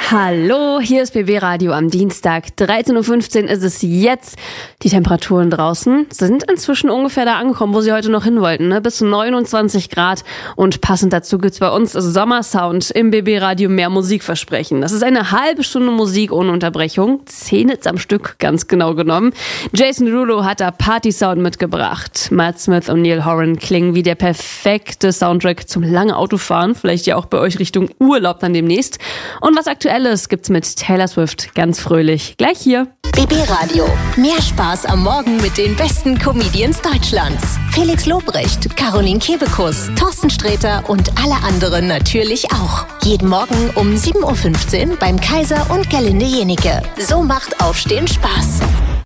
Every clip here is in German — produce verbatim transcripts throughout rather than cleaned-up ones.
Hallo, hier ist B B Radio am Dienstag. dreizehn Uhr fünfzehn ist es jetzt. Die Temperaturen draußen sind inzwischen ungefähr da angekommen, wo sie heute noch hin wollten, ne? Bis zu neunundzwanzig Grad. Und passend dazu gibt's bei uns Sommersound im B B Radio mehr Musikversprechen. Das ist eine halbe Stunde Musik ohne Unterbrechung. Zehn Hits am Stück, ganz genau genommen. Jason Derulo hat da Party-Sound mitgebracht. Matt Smith und Neil Horan klingen wie der perfekte Soundtrack zum langen Autofahren. Vielleicht ja auch bei euch Richtung Urlaub dann demnächst. Und was Aktuelles gibt's mit Taylor Swift ganz fröhlich. Gleich hier. B B Radio. Mehr Spaß am Morgen mit den besten Comedians Deutschlands. Felix Lobrecht, Caroline Kebekus, Thorsten Sträter und alle anderen natürlich auch. Jeden Morgen um sieben Uhr fünfzehn beim Kaiser und Gerlinde Jenike. So macht Aufstehen Spaß.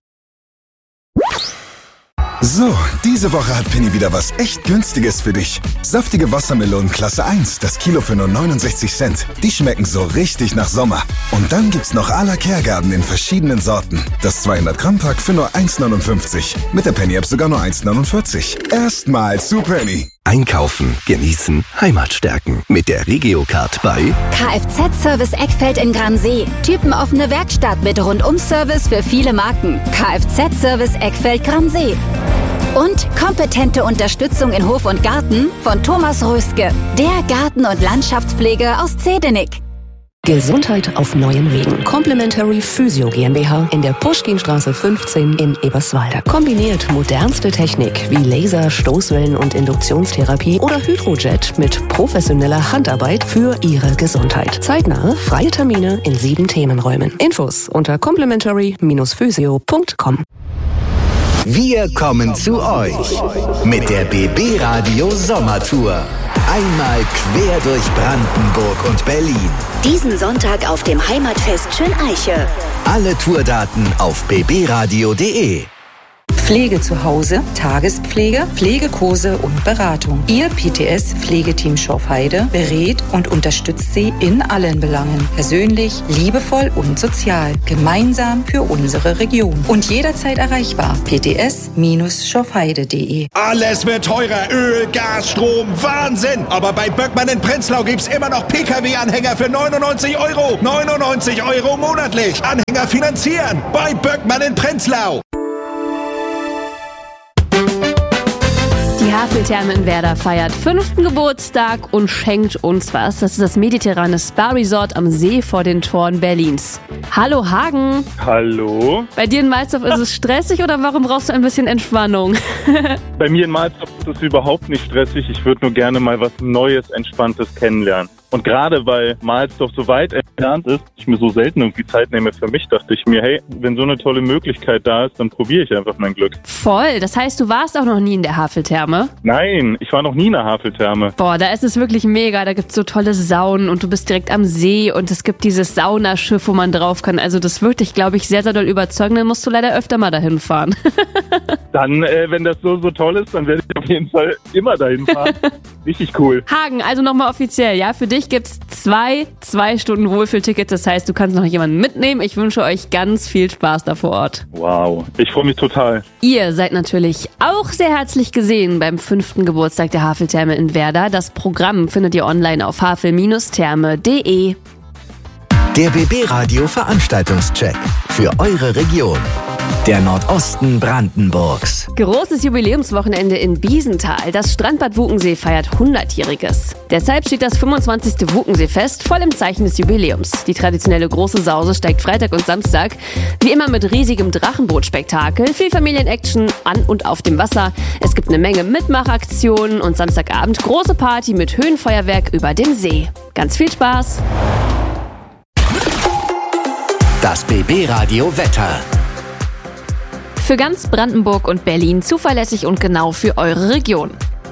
So, diese Woche hat Penny wieder was echt Günstiges für dich. Saftige Wassermelonen Klasse eins, das Kilo für nur neunundsechzig Cent. Die schmecken so richtig nach Sommer. Und dann gibt's noch à la Kehrgarten in verschiedenen Sorten. Das zweihundert Gramm Pack für nur eins neunundfünfzig. Mit der Penny-App sogar nur eins neunundvierzig. Erstmal zu Penny. Einkaufen, genießen, Heimat stärken. Mit der Regio-Card bei Kfz-Service Eckfeld in Gransee. Typenoffene Werkstatt mit Rundum-Service für viele Marken. Kfz-Service Eckfeld Gransee. Und kompetente Unterstützung in Hof und Garten von Thomas Röske, der Garten- und Landschaftspflege aus Zedenik. Gesundheit auf neuen Wegen. Complementary Physio GmbH in der Puschkinstraße fünfzehn in Eberswalde. Kombiniert modernste Technik wie Laser, Stoßwellen und Induktionstherapie oder Hydrojet mit professioneller Handarbeit für Ihre Gesundheit. Zeitnahe freie Termine in sieben Themenräumen. Infos unter complementary physio punkt com. Wir kommen zu euch mit der B B Radio Sommertour. Einmal quer durch Brandenburg und Berlin. Diesen Sonntag auf dem Heimatfest Schöneiche. Alle Tourdaten auf b b radio punkt d e. Pflege zu Hause, Tagespflege, Pflegekurse und Beratung. Ihr P T S-Pflegeteam Schorfheide berät und unterstützt Sie in allen Belangen. Persönlich, liebevoll und sozial. Gemeinsam für unsere Region. Und jederzeit erreichbar. p t s schorfheide punkt d e. Alles wird teurer. Öl, Gas, Strom. Wahnsinn! Aber bei Böckmann in Prenzlau gibt's immer noch P K W-Anhänger für neunundneunzig Euro. neunundneunzig Euro monatlich. Anhänger finanzieren. Bei Böckmann in Prenzlau. Die Haveltherme in Werder feiert fünften Geburtstag und schenkt uns was. Das ist das mediterrane Spa-Resort am See vor den Toren Berlins. Hallo Hagen. Hallo. Bei dir in Malzdorf ist es stressig oder warum brauchst du ein bisschen Entspannung? Bei mir in Malzdorf ist es überhaupt nicht stressig. Ich würde nur gerne mal was Neues, Entspanntes kennenlernen. Und gerade weil Malzdorf so weit entfernt ist, ich mir so selten irgendwie Zeit nehme für mich, dachte ich mir, hey, wenn so eine tolle Möglichkeit da ist, dann probiere ich einfach mein Glück. Voll, das heißt, du warst auch noch nie in der Haveltherme? Nein, ich war noch nie in der Haveltherme. Boah, da ist es wirklich mega, da gibt's so tolle Saunen und du bist direkt am See und es gibt dieses Saunaschiff, wo man drauf kann. Also das wird dich, glaube ich, sehr, sehr doll überzeugen, dann musst du leider öfter mal dahin fahren. Dann, äh, wenn das so, so toll ist, dann werde ich auf jeden Fall immer dahin fahren. Richtig cool. Hagen, also nochmal offiziell, ja, für dich gibt's zwei, zwei Stunden Wohlfühltickets. Das heißt, du kannst noch jemanden mitnehmen. Ich wünsche euch ganz viel Spaß da vor Ort. Wow, ich freue mich total. Ihr seid natürlich auch sehr herzlich gesehen beim fünften Geburtstag der Haveltherme in Werder. Das Programm findet ihr online auf havel Therme punkt d e. Der B B Radio Veranstaltungscheck für eure Region. Der Nordosten Brandenburgs. Großes Jubiläumswochenende in Biesenthal. Das Strandbad Wuckensee feiert hundertjähriges. Deshalb steht das fünfundzwanzigste Wuckenseefest voll im Zeichen des Jubiläums. Die traditionelle große Sause steigt Freitag und Samstag. Wie immer mit riesigem Drachenbootspektakel, viel Familienaction an und auf dem Wasser. Es gibt eine Menge Mitmachaktionen und Samstagabend große Party mit Höhenfeuerwerk über dem See. Ganz viel Spaß! Das B B Radio Wetter. Für ganz Brandenburg und Berlin zuverlässig und genau für eure Region.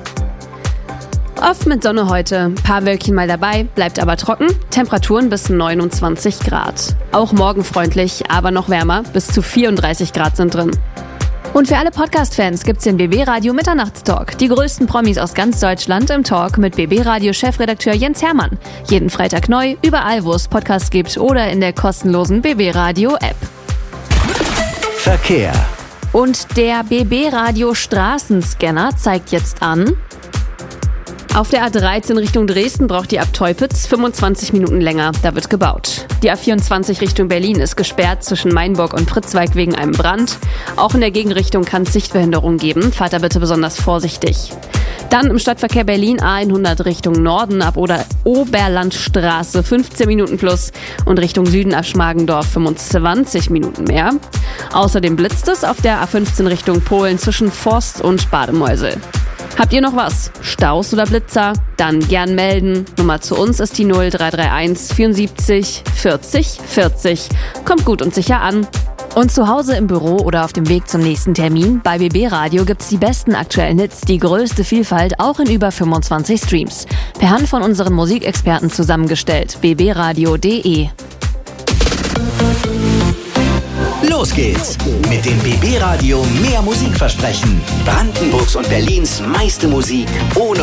Oft mit Sonne heute, paar Wölkchen mal dabei, bleibt aber trocken, Temperaturen bis neunundzwanzig Grad. Auch morgen freundlich, aber noch wärmer, bis zu vierunddreißig Grad sind drin. Und für alle Podcast-Fans gibt's den B B Radio Mitternachtstalk. Die größten Promis aus ganz Deutschland im Talk mit B B Radio Chefredakteur Jens Hermann. Jeden Freitag neu, überall wo es Podcasts gibt oder in der kostenlosen B B Radio App. Verkehr. Und der B B Radio Straßenscanner zeigt jetzt an Auf der A dreizehn Richtung Dresden braucht die ab Teupitz fünfundzwanzig Minuten länger. Da wird gebaut. Die A vierundzwanzig Richtung Berlin ist gesperrt zwischen Mainburg und Pritzwalk wegen einem Brand. Auch in der Gegenrichtung kann es Sichtbehinderung geben. Fahrt da bitte besonders vorsichtig. Dann im Stadtverkehr Berlin A hundert Richtung Norden ab oder Oberlandstraße fünfzehn Minuten plus und Richtung Süden ab Schmargendorf fünfundzwanzig Minuten mehr. Außerdem blitzt es auf der A fünfzehn Richtung Polen zwischen Forst und Bademäusel. Habt ihr noch was? Staus oder Blitzer? Dann gern melden. Nummer zu uns ist die null drei drei eins vierundsiebzig vierzig vierzig. Kommt gut und sicher an. Und zu Hause im Büro oder auf dem Weg zum nächsten Termin? Bei B B Radio gibt's die besten aktuellen Hits, die größte Vielfalt, auch in über fünfundzwanzig Streams. Per Hand von unseren Musikexperten zusammengestellt. b b radio punkt d e. Los geht's mit dem B B Radio Mehr Musik versprechen. Brandenburgs und Berlins meiste Musik ohne